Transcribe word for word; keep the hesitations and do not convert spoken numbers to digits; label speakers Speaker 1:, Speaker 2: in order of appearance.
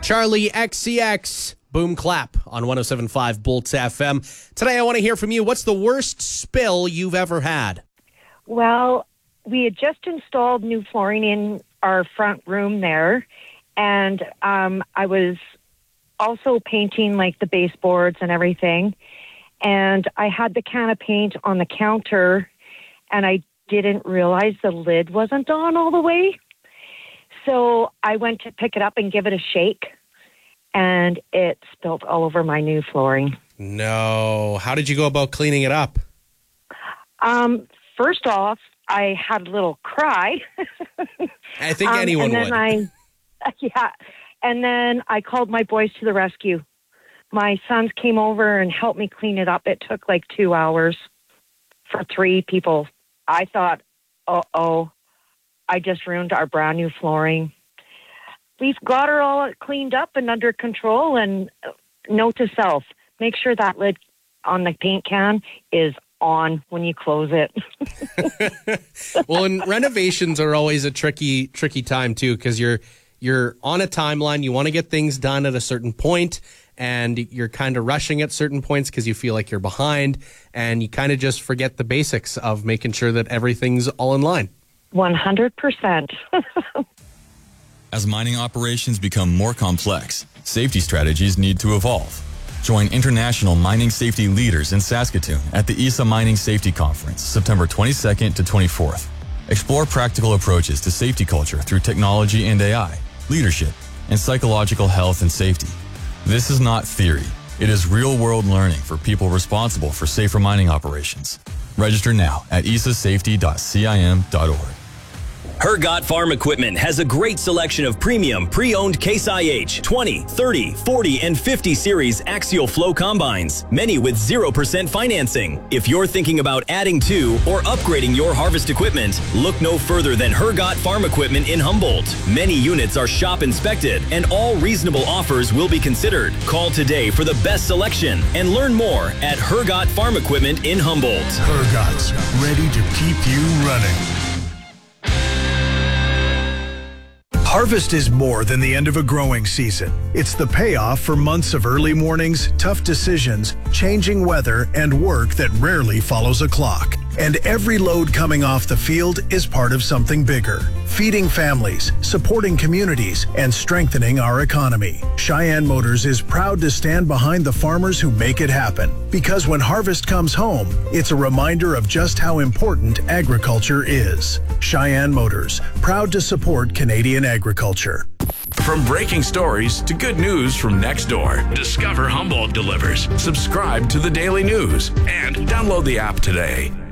Speaker 1: Charlie X C X, Boom Clap on one oh seven point five Bolts F M. Today I want to hear from you. What's the worst spill you've ever had?
Speaker 2: Well, we had just installed new flooring in our front room there, and um, I was also painting like the baseboards and everything, and I had the can of paint on the counter, and I didn't realize the lid wasn't on all the way. So I went to pick it up and give it a shake, and it spilled all over my new flooring.
Speaker 1: No. How did you go about cleaning it up?
Speaker 2: Um, first off, I had a little cry.
Speaker 1: I think
Speaker 2: um,
Speaker 1: anyone
Speaker 2: and then
Speaker 1: would.
Speaker 2: I, yeah. And then I called my boys to the rescue. My sons came over and helped me clean it up. It took like two hours for three people. I thought, uh-oh, I just ruined our brand new flooring. We've got her all cleaned up and under control. And note to self, make sure that lid on the paint can is on when you close it.
Speaker 1: Well, and renovations are always a tricky, tricky time too, because you're you're on a timeline. You want to get things done at a certain point, and you're kind of rushing at certain points because you feel like you're behind, and you kind of just forget the basics of making sure that everything's all in line.
Speaker 2: one hundred percent.
Speaker 3: As mining operations become more complex, safety strategies need to evolve. Join international mining safety leaders in Saskatoon at the E S A Mining Safety Conference, September twenty-second to twenty-fourth. Explore practical approaches to safety culture through technology and A I, leadership, and psychological health and safety. This is not theory. It is real-world learning for people responsible for safer mining operations. Register now at e s a safety dot cim dot org.
Speaker 4: Hergot Farm Equipment has a great selection of premium pre-owned Case I H twenty, thirty, forty, and fifty series axial flow combines, many with zero percent financing. If you're thinking about adding to or upgrading your harvest equipment, look no further than Hergot Farm Equipment in Humboldt. Many units are shop inspected and all reasonable offers will be considered. Call today for the best selection and learn more at Hergot Farm Equipment in Humboldt.
Speaker 5: Hergot's, ready to keep you running. Harvest is more than the end of a growing season. It's the payoff for months of early mornings, tough decisions, changing weather, and work that rarely follows a clock. And every load coming off the field is part of something bigger. Feeding families, supporting communities, and strengthening our economy. Cheyenne Motors is proud to stand behind the farmers who make it happen. Because when harvest comes home, it's a reminder of just how important agriculture is. Cheyenne Motors, proud to support Canadian agriculture.
Speaker 6: From breaking stories to good news from next door, Discover Humboldt delivers. Subscribe to the Daily News and download the app today.